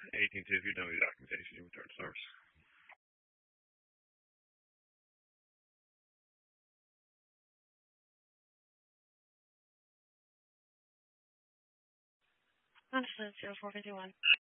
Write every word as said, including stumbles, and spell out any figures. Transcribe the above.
eighteen two, if you're done with the documentation, you return to service. Understood. zero four fifty one.